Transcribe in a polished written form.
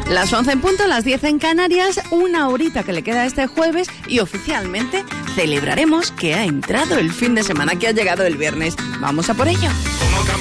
Las 11 en punto, las 10 en Canarias, una horita que le queda este jueves y oficialmente celebraremos que ha entrado el fin de semana, que ha llegado el viernes. Vamos a por ello.